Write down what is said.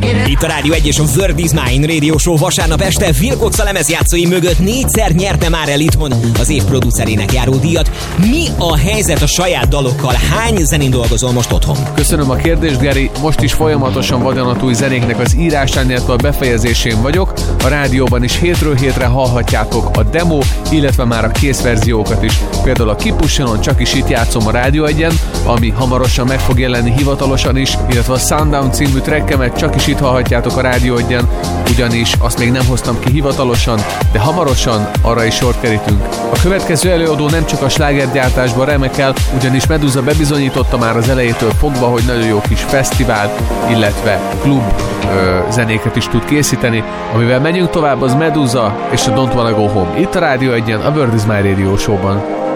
Itt a Rádió 1 és a Word is Mine Radio Show vasárnap este Phil Cox a lemezjátszói mögött 4-szer nyerte már el itthon az év producerének járó díjat. Mi a helyzet a saját dalokkal? Hány zenén dolgozol most otthon? Köszönöm a kérdést, Geri. Most is folyamatosan vadonatúj zenéknek az írásán, illetve a befejezésén vagyok. A rádióban is hétről hétre hallhatjátok a demo, illetve már a kész verziókat is. Például a Kipussionon csak is itt játszom a Rádió 1-en, ami hamarosan meg fog jelenni hivatalosan is, illetve a Sundown című trackemet csak is itt hallhatjátok a Rádió 1-en, ugyanis azt még nem hoztam ki hivatalosan, de hamarosan arra is sort kerítünk. A következő előadó nem csak a slágergyártásban remekel, ugyanis Meduza bebizonyította már az elejétől fogva, hogy nagyon jó kis fesztivál, illetve klub zenéket is tud készíteni. Amivel megyünk tovább, az Meduza és a Don't Wanna Go Home. Itt a Rádió 1-en, a Word is My Radio Show-ban.